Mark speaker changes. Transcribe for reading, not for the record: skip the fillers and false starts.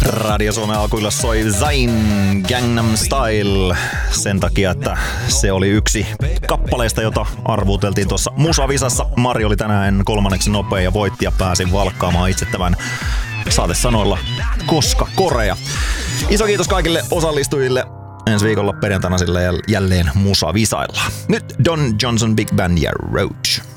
Speaker 1: Radio Suomen alkuilla soi Zayn Gangnam Style sen takia, että se oli yksi kappaleista, jota arvuuteltiin tuossa musavisassa. Mari oli tänään kolmanneksi nopea ja voitti ja pääsi valkkaamaan itse tämän saatesanoilla Koska Korea. Iso kiitos kaikille osallistujille. Ensi viikolla perjantaina sille jälleen musavisailla. Nyt Don Johnson Big Band ja Roach.